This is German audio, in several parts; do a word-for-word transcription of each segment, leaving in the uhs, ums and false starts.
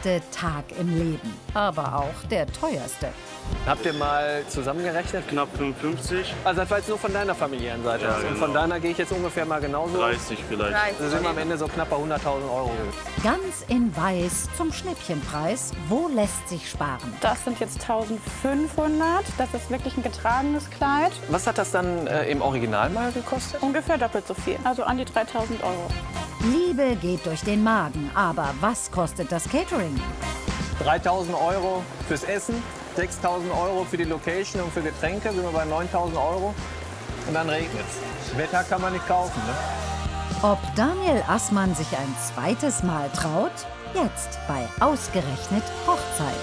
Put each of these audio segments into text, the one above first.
beste Tag im Leben, aber auch der teuerste. Habt ihr mal zusammengerechnet? Knapp fünfundfünfzig. Also das war jetzt nur von deiner familiären Seite Ja, aus. Und genau. von deiner gehe ich jetzt ungefähr mal genauso. dreißig vielleicht. Also sind wir am Ende so knapp bei hunderttausend Euro. Ganz in weiß zum Schnäppchenpreis. Wo lässt sich sparen? Das sind jetzt eintausendfünfhundert. Das ist wirklich ein getragenes Kleid. Was hat das dann äh, im Original mal gekostet? Ungefähr doppelt so viel. Also an die dreitausend Euro. Liebe geht durch den Magen, aber was kostet das Catering? dreitausend Euro fürs Essen, sechstausend Euro für die Location und für Getränke, sind wir bei neuntausend Euro. Und dann regnet es. Wetter kann man nicht kaufen, ne? Ob Daniel Assmann sich ein zweites Mal traut? Jetzt bei Ausgerechnet Hochzeit.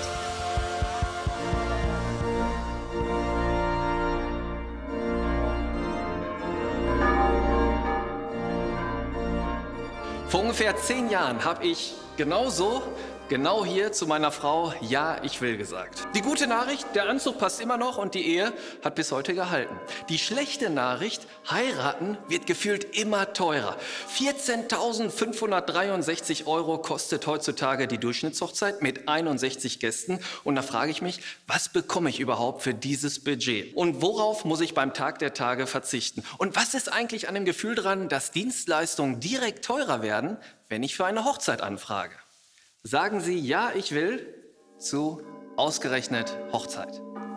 Vor ungefähr zehn Jahren habe ich genauso, genau hier zu meiner Frau Ja, ich will gesagt. Die gute Nachricht, der Anzug passt immer noch und die Ehe hat bis heute gehalten. Die schlechte Nachricht, heiraten wird gefühlt immer teurer. vierzehntausendfünfhundertdreiundsechzig Euro kostet heutzutage die Durchschnittshochzeit mit einundsechzig Gästen. Und da frage ich mich, was bekomme ich überhaupt für dieses Budget? Und worauf muss ich beim Tag der Tage verzichten? Und was ist eigentlich an dem Gefühl dran, dass Dienstleistungen direkt teurer werden, wenn ich für eine Hochzeit anfrage? Sagen Sie Ja, ich will zu Ausgerechnet Hochzeit.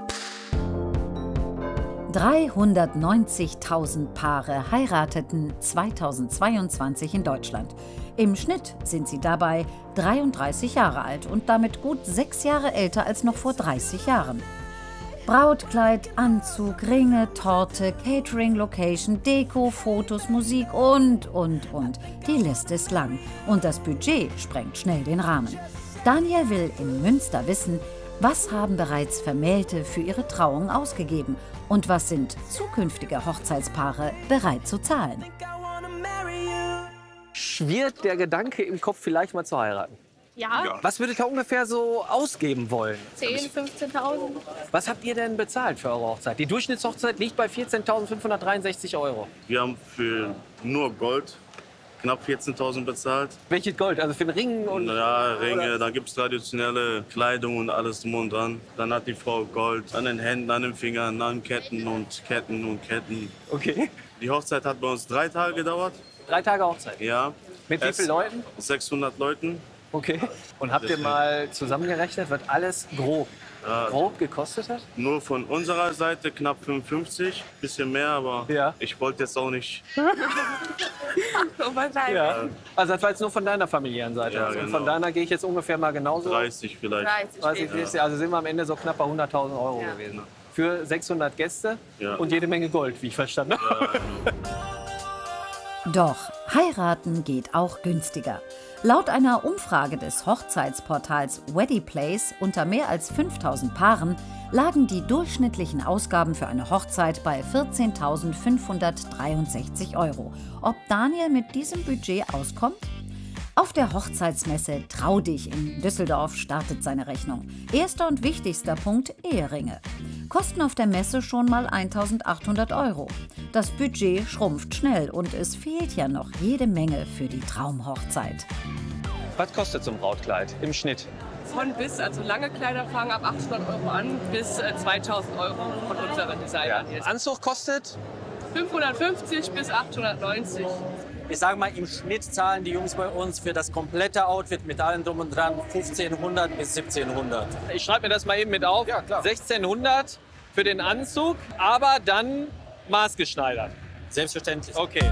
dreihundertneunzigtausend Paare heirateten zweitausendzweiundzwanzig in Deutschland. Im Schnitt sind sie dabei dreiunddreißig Jahre alt und damit gut sechs Jahre älter als noch vor dreißig Jahren. Brautkleid, Anzug, Ringe, Torte, Catering, Location, Deko, Fotos, Musik und, und, und. Die Liste ist lang und das Budget sprengt schnell den Rahmen. Daniel will in Münster wissen, was haben bereits Vermählte für ihre Trauung ausgegeben und was sind zukünftige Hochzeitspaare bereit zu zahlen. Schwirrt der Gedanke im Kopf, vielleicht mal zu heiraten? Ja, Was würdet ihr ungefähr so ausgeben wollen? zehntausend, fünfzehntausend. Was habt ihr denn bezahlt für eure Hochzeit? Die Durchschnittshochzeit liegt bei vierzehntausendfünfhundertdreiundsechzig Euro. Wir haben für nur Gold knapp vierzehntausend bezahlt. Welches Gold? Also für den Ring und... Ja, Ringe, dann gibt es traditionelle Kleidung und alles drum und dran. Dann hat die Frau Gold an den Händen, an den Fingern, an Ketten und Ketten und Ketten. Okay. Die Hochzeit hat bei uns drei Tage gedauert. Drei Tage Hochzeit. Ja. Mit wie Es- vielen Leuten? sechshundert Leuten. Okay. Und habt ihr mal zusammengerechnet, was alles grob, Ja. grob gekostet hat? Nur von unserer Seite knapp fünfundfünfzig, bisschen mehr, aber Ja. ich wollte jetzt auch nicht. Ja. Also das war jetzt nur von deiner familiären Seite Ja, aus. Und genau. von deiner gehe ich jetzt ungefähr mal genauso. dreißig vielleicht. dreißig, vierzig, also sind wir am Ende so knapp bei hunderttausend Euro gewesen. Für sechshundert Gäste Ja. und jede Menge Gold, wie ich verstanden habe. Doch heiraten geht auch günstiger. Laut einer Umfrage des Hochzeitsportals Weddyplace unter mehr als fünftausend Paaren lagen die durchschnittlichen Ausgaben für eine Hochzeit bei vierzehntausendfünfhundertdreiundsechzig Euro. Ob Daniel mit diesem Budget auskommt? Auf der Hochzeitsmesse Trau dich in Düsseldorf startet seine Rechnung. Erster und wichtigster Punkt: Eheringe. Kosten auf der Messe schon mal eintausendachthundert Euro. Das Budget schrumpft schnell und es fehlt ja noch jede Menge für die Traumhochzeit. Was kostet so ein Brautkleid im Schnitt? Von bis, also lange Kleider fangen ab achthundert Euro an bis äh, zweitausend Euro von unseren Designern jetzt. Anzug kostet? fünfhundertfünfzig bis achthundertneunzig. Ich sage mal, im Schnitt zahlen die Jungs bei uns für das komplette Outfit mit allem drum und dran fünfzehnhundert bis siebzehnhundert. Ich schreibe mir das mal eben mit auf. Ja, klar. sechzehnhundert für den Anzug, aber dann maßgeschneidert. Selbstverständlich. Okay.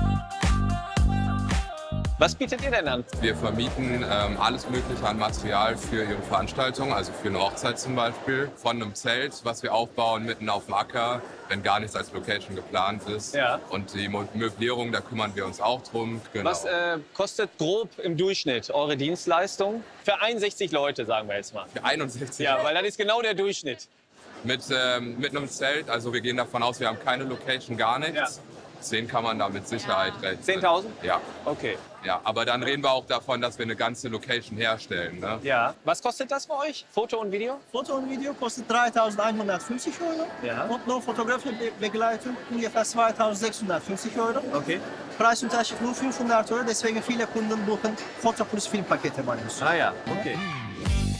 Was bietet ihr denn an? Wir vermieten ähm, alles Mögliche an Material für Ihre Veranstaltung, also für eine Hochzeit zum Beispiel. Von einem Zelt, was wir aufbauen mitten auf dem Acker, wenn gar nichts als Location geplant ist. Ja. Und die Mö- Möblierung, da kümmern wir uns auch drum. Genau. Was äh, kostet grob im Durchschnitt eure Dienstleistung? Für einundsechzig Leute, sagen wir jetzt mal. Für einundsechzig Ja, weil das ist genau der Durchschnitt. mit, ähm, mit einem Zelt, also wir gehen davon aus, wir haben keine Location, gar nichts. Ja. zehn kann man da mit Sicherheit rechnen. zehntausend? Ja. Okay. Ja, aber dann reden wir auch davon, dass wir eine ganze Location herstellen. Ne? Ja. Was kostet das bei euch? Foto und Video? Foto und Video kostet dreitausendeinhundertfünfzig Euro. Ja. Und nur Fotografiebegleitung ungefähr zweitausendsechshundertfünfzig Euro. Okay. Preisunterschied nur fünfhundert Euro, deswegen viele Kunden buchen Foto plus Filmpakete bei uns. Ah ja, okay.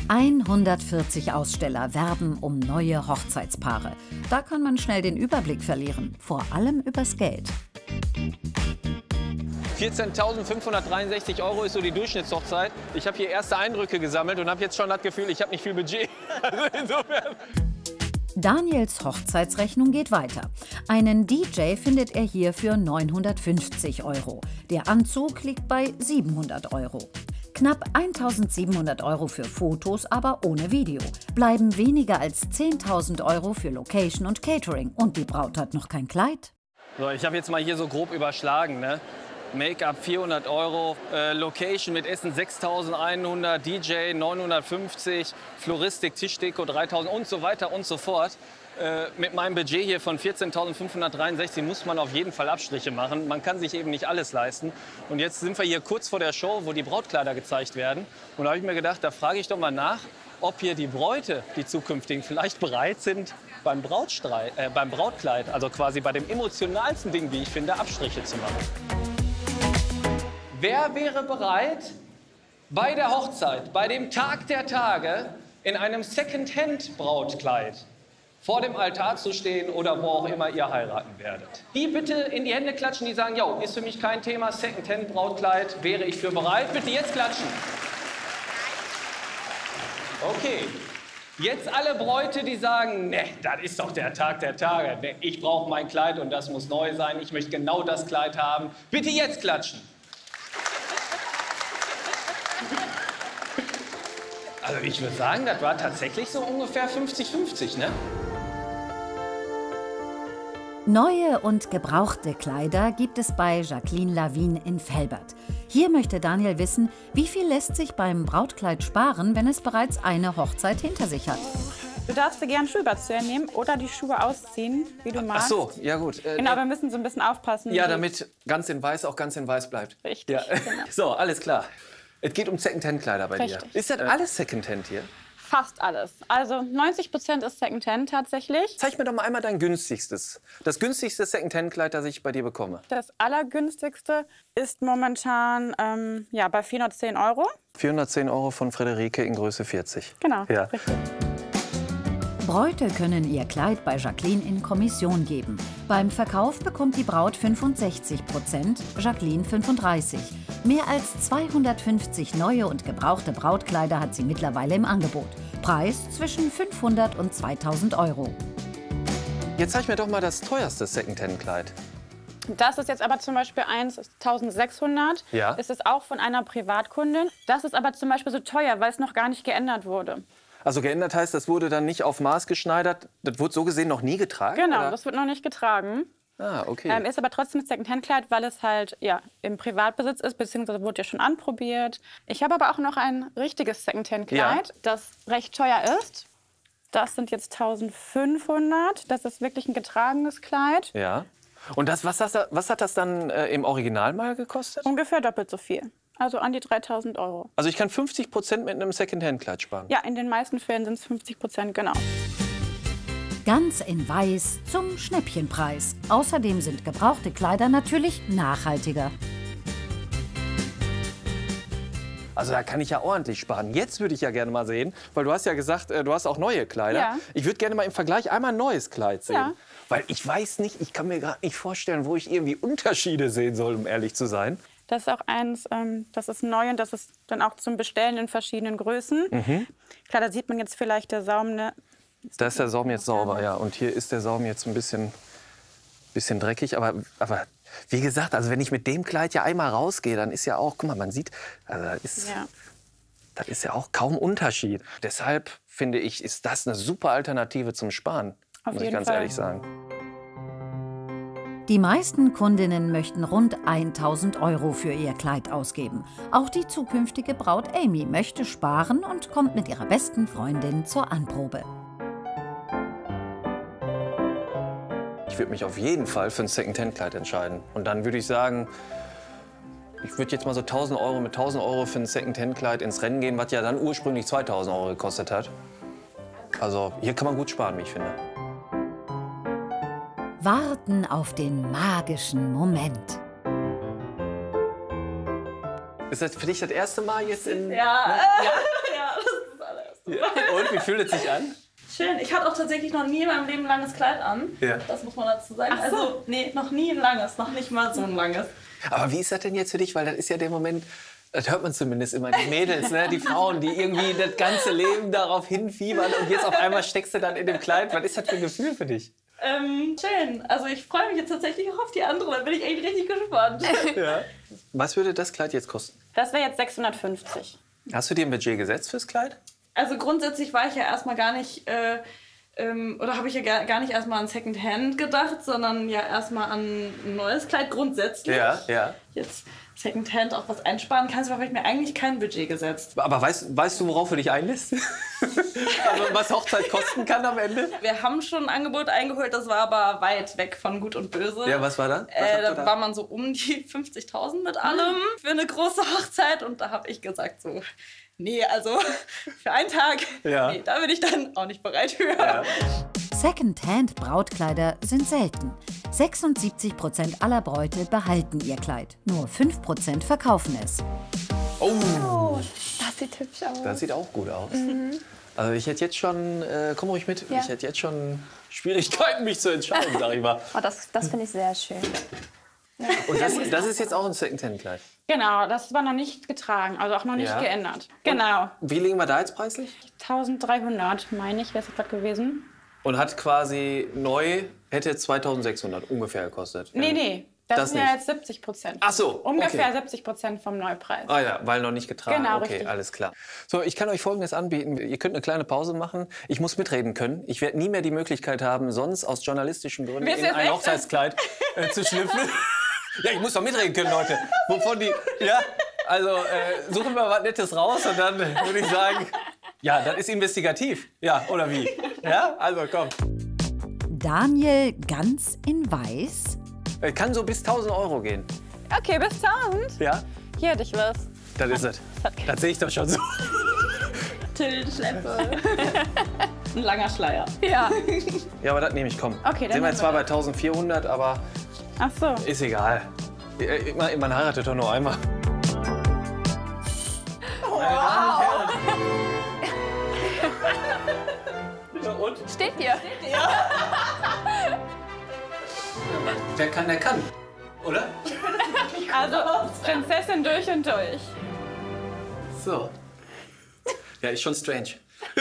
hundertvierzig Aussteller werben um neue Hochzeitspaare. Da kann man schnell den Überblick verlieren, vor allem übers Geld. vierzehntausendfünfhundertdreiundsechzig Euro ist so die Durchschnittshochzeit. Ich habe hier erste Eindrücke gesammelt und habe jetzt schon das Gefühl, ich habe nicht viel Budget. Also insofern. Daniels Hochzeitsrechnung geht weiter. Einen D J findet er hier für neunhundertfünfzig Euro. Der Anzug liegt bei siebenhundert Euro. Knapp eintausendsiebenhundert Euro für Fotos, aber ohne Video. Bleiben weniger als zehntausend Euro für Location und Catering. Und die Braut hat noch kein Kleid. So, ich habe jetzt mal hier so grob überschlagen, ne? Make-up vierhundert Euro, äh, Location mit Essen sechstausendeinhundert, D J neunhundertfünfzig, Floristik, Tischdeko dreitausend und so weiter und so fort. Äh, mit meinem Budget hier von vierzehntausendfünfhundertdreiundsechzig muss man auf jeden Fall Abstriche machen. Man kann sich eben nicht alles leisten. Und jetzt sind wir hier kurz vor der Show, wo die Brautkleider gezeigt werden. Und da habe ich mir gedacht, da frage ich doch mal nach, ob hier die Bräute, die zukünftigen, vielleicht bereit sind, beim, Brautstreit, äh, beim Brautkleid, also quasi bei dem emotionalsten Ding, wie ich finde, Abstriche zu machen. Wer wäre bereit, bei der Hochzeit, bei dem Tag der Tage, in einem Second-Hand-Brautkleid vor dem Altar zu stehen oder wo auch immer ihr heiraten werdet? Die bitte in die Hände klatschen, die sagen, jo, ist für mich kein Thema, Second-Hand-Brautkleid, wäre ich für bereit. Bitte jetzt klatschen. Okay. Jetzt alle Bräute, die sagen, ne, das ist doch der Tag der Tage. Ich brauche mein Kleid und das muss neu sein. Ich möchte genau das Kleid haben. Bitte jetzt klatschen. Also ich würde sagen, das war tatsächlich so ungefähr fünfzig fünfzig, ne? Neue und gebrauchte Kleider gibt es bei Jacqueline Lavin in Velbert. Hier möchte Daniel wissen, wie viel lässt sich beim Brautkleid sparen, wenn es bereits eine Hochzeit hinter sich hat. Du darfst dir gerne Schuhüberzieher nehmen oder die Schuhe ausziehen, wie du magst. Ach so, ja gut. Äh, genau, wir müssen so ein bisschen aufpassen. Ja, damit ganz in weiß auch ganz in weiß bleibt. Richtig, ja. Genau. So, alles klar. Es geht um Secondhand-Kleider bei Richtig. dir. Ist das alles Secondhand hier? Fast alles. Also neunzig Prozent ist Secondhand tatsächlich. Zeig mir doch mal einmal dein günstigstes. Das günstigste Secondhand-Kleid, das ich bei dir bekomme. Das allergünstigste ist momentan ähm, ja, bei vierhundertzehn Euro. vierhundertzehn Euro von Frederike in Größe vierzig. Genau, ja. richtig. Bräute können ihr Kleid bei Jacqueline in Kommission geben. Beim Verkauf bekommt die Braut fünfundsechzig Prozent, Jacqueline fünfunddreißig. Mehr als zweihundertfünfzig neue und gebrauchte Brautkleider hat sie mittlerweile im Angebot. Preis zwischen fünfhundert und zweitausend Euro. Jetzt zeig mir doch mal das teuerste Secondhand-Kleid. Das ist jetzt aber zum Beispiel eins, eintausendsechshundert. Ja. Das ist auch von einer Privatkundin. Das ist aber zum Beispiel so teuer, weil es noch gar nicht geändert wurde. Also geändert heißt, das wurde dann nicht auf Maß geschneidert. Das wurde so gesehen noch nie getragen? Genau, oder? Das wird noch nicht getragen. Ah, okay. Ähm, ist aber trotzdem ein Secondhand-Kleid, weil es halt ja, im Privatbesitz ist, beziehungsweise wurde ja schon anprobiert. Ich habe aber auch noch ein richtiges Secondhand-Kleid, ja. das recht teuer ist. Das sind jetzt eintausendfünfhundert. Das ist wirklich ein getragenes Kleid. Ja. Und das, was, das, was hat das dann äh, im Original mal gekostet? Ungefähr doppelt so viel. Also an die dreitausend Euro. Also ich kann fünfzig Prozent mit einem Secondhand-Kleid sparen? Ja, in den meisten Fällen sind es fünfzig Prozent, genau. Ganz in weiß zum Schnäppchenpreis. Außerdem sind gebrauchte Kleider natürlich nachhaltiger. Also da kann ich ja ordentlich sparen. Jetzt würde ich ja gerne mal sehen, weil du hast ja gesagt, du hast auch neue Kleider. Ja. Ich würde gerne mal im Vergleich einmal ein neues Kleid sehen. Ja. Weil ich weiß nicht, ich kann mir gerade nicht vorstellen, wo ich irgendwie Unterschiede sehen soll, um ehrlich zu sein. Das ist auch eins, ähm, das ist neu und das ist dann auch zum Bestellen in verschiedenen Größen. Mhm. Klar, da sieht man jetzt vielleicht der Saum. Ne? Da ist der Saum jetzt sauber, ja. Und hier ist der Saum jetzt ein bisschen, bisschen dreckig. Aber, aber wie gesagt, also wenn ich mit dem Kleid ja einmal rausgehe, dann ist ja auch, guck mal, man sieht, also das ist, Ja. das ist ja auch kaum Unterschied. Deshalb finde ich, ist das eine super Alternative zum Sparen, Auf muss ich jeden ganz Fall. ehrlich sagen. Die meisten Kundinnen möchten rund eintausend Euro für ihr Kleid ausgeben. Auch die zukünftige Braut Amy möchte sparen und kommt mit ihrer besten Freundin zur Anprobe. Ich würde mich auf jeden Fall für ein Second-Hand-Kleid entscheiden. Und dann würde ich sagen, ich würde jetzt mal so tausend Euro mit tausend Euro für ein Second-Hand-Kleid ins Rennen gehen, was ja dann ursprünglich zweitausend Euro gekostet hat. Also hier kann man gut sparen, wie ich finde. Warten auf den magischen Moment. Ist das für dich das erste Mal jetzt in... Ja, Ne? ja, ja, das ist das allererste Ja. Und, wie fühlt es sich an? Schön. Ich hatte auch tatsächlich noch nie in meinem Leben ein langes Kleid an. Ja. Das muss man dazu sagen. Ach so. Also, nee, noch nie ein langes, noch nicht mal so ein langes. Aber wie ist das denn jetzt für dich? Weil das ist ja der Moment, das hört man zumindest immer, die Mädels, ne? Die Frauen, die irgendwie das ganze Leben darauf hinfiebern und jetzt auf einmal steckst du dann in dem Kleid. Was ist das für ein Gefühl für dich? Ähm, schön. Also ich freue mich jetzt tatsächlich auch auf die andere. Da bin ich echt richtig gespannt. Ja. Was würde das Kleid jetzt kosten? Das wäre jetzt sechshundertfünfzig. Hast du dir ein Budget gesetzt fürs Kleid? Also grundsätzlich war ich ja erstmal gar nicht, äh, ähm, oder habe ich ja gar, gar nicht erstmal an Secondhand gedacht, sondern ja erstmal an ein neues Kleid grundsätzlich. Ja, ja. Jetzt Secondhand auch was einsparen kannst, aber habe ich mir eigentlich kein Budget gesetzt. Aber weißt, weißt du, worauf du dich einlässt? Also was Hochzeit kosten kann am Ende? Wir haben schon ein Angebot eingeholt, das war aber weit weg von Gut und Böse. Ja, was war da? Was Äh, da, da war man so um die fünfzigtausend mit allem für eine große Hochzeit. Und da habe ich gesagt so, nee, also für einen Tag, ja. nee, da bin ich dann auch nicht bereit für. Ja. Secondhand-Brautkleider sind selten. sechsundsiebzig Prozent aller Bräute behalten ihr Kleid. Nur fünf Prozent verkaufen es. Oh, Oh, das sieht hübsch aus. das sieht auch gut aus. Mhm. Also ich hätte jetzt schon, äh, komm ruhig mit, Ja. ich hätte jetzt schon Schwierigkeiten, mich zu entscheiden, sag ich mal. Oh, das das finde ich sehr schön. Und das, das ist jetzt auch ein Secondhand-Kleid. Genau, das war noch nicht getragen, also auch noch nicht Ja. geändert. Genau. Wie liegen wir da jetzt preislich? eintausenddreihundert, meine ich, wäre es gerade gewesen. Und hat quasi neu, hätte zweitausendsechshundert ungefähr gekostet. Nee, nee, das, Das sind ja nicht. jetzt siebzig Prozent. Ach so, Ungefähr okay. siebzig Prozent vom Neupreis. Ah ja, weil noch nicht getragen. Genau, okay, richtig. alles klar. So, ich kann euch Folgendes anbieten. Ihr könnt eine kleine Pause machen. Ich muss mitreden können. Ich werde nie mehr die Möglichkeit haben, sonst aus journalistischen Gründen Willst in du jetzt ein echt? Hochzeitskleid äh, zu schlüpfen. Ja, ich muss doch mitreden können, Leute. Wovon die... Ja, also äh, suchen wir was Nettes raus und dann würde ich sagen... Ja, das ist investigativ. Ja, oder wie? Ja, also komm. Daniel ganz in weiß. Äh, Kann so bis tausend Euro gehen. Okay, bis tausend. Ja, Hier hätte ich was. das ist es. Das sehe ich doch schon so. Tillschleppe. Ein langer Schleier. Ja. Ja, aber das nehme ich, komm. Okay, dann Sind wir nehmen zwar wir bei eintausendvierhundert, aber Ach so. ist egal. Äh, Man, man heiratet doch nur einmal. Und? Steht hier. Wer kann, der kann. Oder? Also Prinzessin durch und durch. So. Ja, ist schon strange.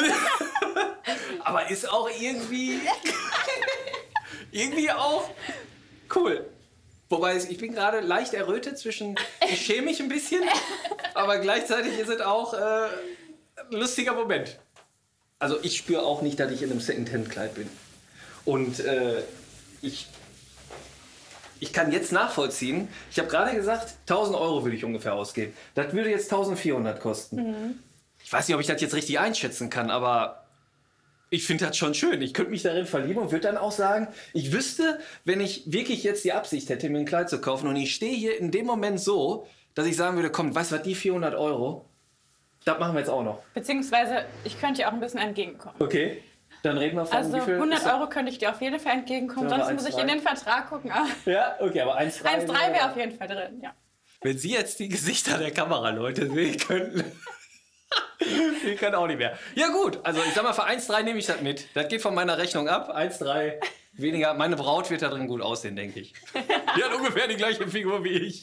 Aber ist auch irgendwie... irgendwie auch cool. Wobei ich bin gerade leicht errötet zwischen... Ich schäme mich ein bisschen, aber gleichzeitig ist es auch äh, ein lustiger Moment. Also ich spüre auch nicht, dass ich in einem Secondhand-Kleid bin. Und äh, ich, ich kann jetzt nachvollziehen, ich habe gerade gesagt, tausend Euro würde ich ungefähr ausgeben. Das würde jetzt eintausendvierhundert kosten. Mhm. Ich weiß nicht, ob ich das jetzt richtig einschätzen kann, aber ich finde das schon schön. Ich könnte mich darin verlieben und würde dann auch sagen, ich wüsste, wenn ich wirklich jetzt die Absicht hätte, mir ein Kleid zu kaufen und ich stehe hier in dem Moment so, dass ich sagen würde, komm, weißt du was, die vierhundert Euro, das machen wir jetzt auch noch. Beziehungsweise, ich könnte dir auch ein bisschen entgegenkommen. Okay, dann reden wir von Also wie viel? hundert ist das? Euro könnte ich dir auf jeden Fall entgegenkommen, Ja, aber sonst muss ich eins in drei. den Vertrag gucken. Aber Ja, okay, aber eins Komma drei eins Komma drei wäre auf jeden Fall drin, ja. Wenn Sie jetzt die Gesichter der Kameraleute sehen könnten. Die können auch nicht mehr. Ja gut, also ich sag mal, für eins Komma drei nehme ich das mit. Das geht von meiner Rechnung ab. eins Komma drei weniger. Meine Braut wird da drin gut aussehen, denke ich. Die hat ungefähr die gleiche Figur wie ich.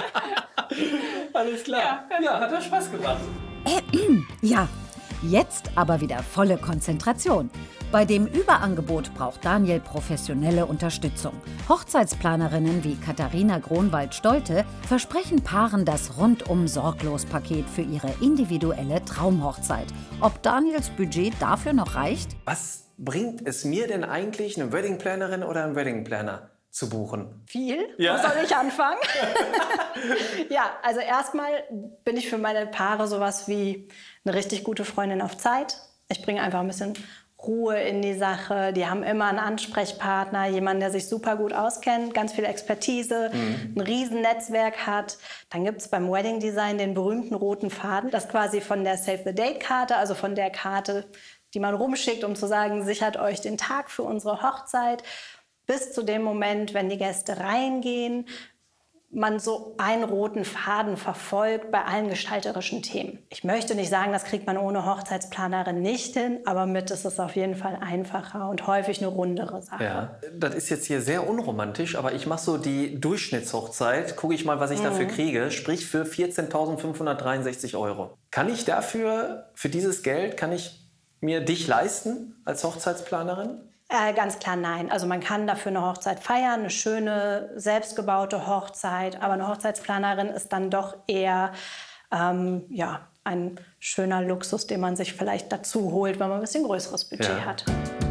Alles klar. Ja, ja, hat doch Spaß gemacht. Ja, jetzt aber wieder volle Konzentration. Bei dem Überangebot braucht Daniel professionelle Unterstützung. Hochzeitsplanerinnen wie Katharina Gronwald-Stolte versprechen Paaren das Rundum-Sorglos-Paket für ihre individuelle Traumhochzeit. Ob Daniels Budget dafür noch reicht? Was bringt es mir denn eigentlich, eine Weddingplanerin oder einen Weddingplaner zu buchen? Viel? Ja. Wo soll ich anfangen? Ja, also erstmal bin ich für meine Paare sowas wie eine richtig gute Freundin auf Zeit. Ich bringe einfach ein bisschen Ruhe in die Sache. Die haben immer einen Ansprechpartner, jemanden, der sich super gut auskennt, ganz viel Expertise, mhm. ein Riesennetzwerk hat. Dann gibt es beim Wedding Design den berühmten roten Faden, das quasi von der Save-the-Date-Karte, also von der Karte, die man rumschickt, um zu sagen, sichert euch den Tag für unsere Hochzeit, bis zu dem Moment, wenn die Gäste reingehen, man so einen roten Faden verfolgt bei allen gestalterischen Themen. Ich möchte nicht sagen, das kriegt man ohne Hochzeitsplanerin nicht hin, aber mit ist es auf jeden Fall einfacher und häufig eine rundere Sache. Ja, das ist jetzt hier sehr unromantisch, aber ich mache so die Durchschnittshochzeit, gucke ich mal, was ich mhm. dafür kriege, sprich für vierzehntausendfünfhundertdreiundsechzig Euro. Kann ich dafür, für dieses Geld, kann ich mir dich leisten als Hochzeitsplanerin? Äh, ganz klar nein. Also man kann dafür eine Hochzeit feiern, eine schöne, selbstgebaute Hochzeit. Aber eine Hochzeitsplanerin ist dann doch eher ähm, ja, ein schöner Luxus, den man sich vielleicht dazu holt, wenn man ein bisschen größeres Budget ja. hat.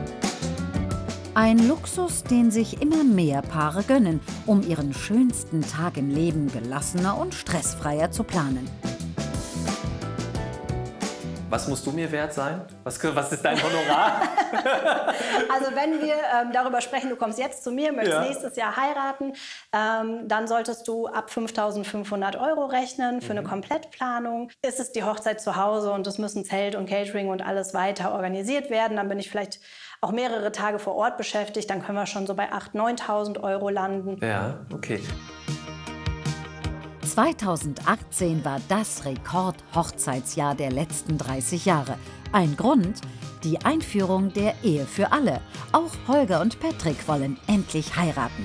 Ein Luxus, den sich immer mehr Paare gönnen, um ihren schönsten Tag im Leben gelassener und stressfreier zu planen. Was musst du mir wert sein? Was, was ist dein Honorar? Also wenn wir ähm, darüber sprechen, du kommst jetzt zu mir, möchtest ja. nächstes Jahr heiraten, ähm, dann solltest du ab fünftausendfünfhundert Euro rechnen für mhm. eine Komplettplanung. Ist es die Hochzeit zu Hause und es müssen Zelt und Catering und alles weiter organisiert werden, dann bin ich vielleicht auch mehrere Tage vor Ort beschäftigt, dann können wir schon so bei achttausend, neuntausend Euro landen. Ja, okay. zweitausendachtzehn war das Rekord-Hochzeitsjahr der letzten dreißig Jahre. Ein Grund? Die Einführung der Ehe für alle. Auch Holger und Patrick wollen endlich heiraten.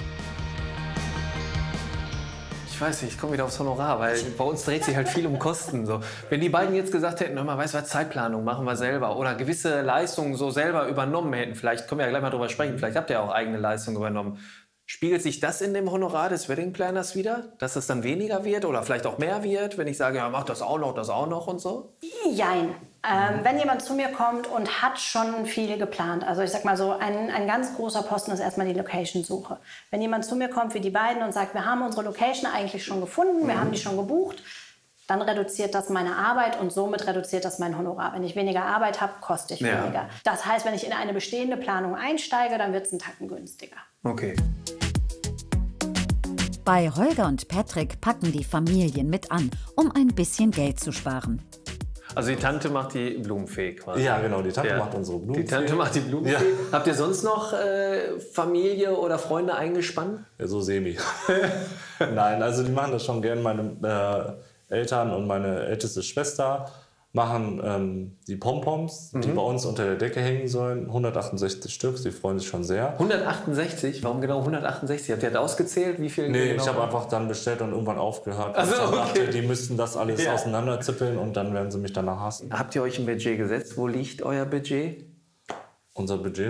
Ich weiß nicht, ich komme wieder aufs Honorar, weil bei uns dreht sich halt viel um Kosten. So. Wenn die beiden jetzt gesagt hätten, hör mal, weißt du was, Zeitplanung machen wir selber oder gewisse Leistungen so selber übernommen hätten, vielleicht können wir ja gleich mal drüber sprechen, vielleicht habt ihr auch eigene Leistungen übernommen. Spiegelt sich das in dem Honorar des Wedding Planners wieder? Dass es dann weniger wird oder vielleicht auch mehr wird, wenn ich sage, ja, mach das auch noch, das auch noch und so? Jein. Ähm, wenn jemand zu mir kommt und hat schon viel geplant, also ich sag mal so, ein, ein ganz großer Posten ist erstmal die Location-Suche. Wenn jemand zu mir kommt wie die beiden und sagt, wir haben unsere Location eigentlich schon gefunden, wir mhm. haben die schon gebucht, dann reduziert das meine Arbeit und somit reduziert das mein Honorar. Wenn ich weniger Arbeit habe, koste ich ja. weniger. Das heißt, wenn ich in eine bestehende Planung einsteige, dann wird es einen Tacken günstiger. Okay. Bei Holger und Patrick packen die Familien mit an, um ein bisschen Geld zu sparen. Also die Tante macht die Blumenfee quasi. Ja, genau, die Tante ja. macht unsere Blumenfee. Die Tante macht die Blumenfee. Ja. Habt ihr sonst noch äh, Familie oder Freunde eingespannt? Ja, so semi. Nein, also die machen das schon gern. Meine äh, Eltern und meine älteste Schwester machen ähm, die Pompoms, mhm. die bei uns unter der Decke hängen sollen. hundertachtundsechzig Stück, sie freuen sich schon sehr. hundertachtundsechzig? Warum genau hundertachtundsechzig? Habt ihr das ausgezählt? Wie viel nee, genau? ich habe einfach dann bestellt und irgendwann aufgehört. Also, ich okay. dachte, die müssten das alles ja. auseinanderzippeln und dann werden sie mich danach hassen. Habt ihr euch ein Budget gesetzt? Wo liegt euer Budget? Unser Budget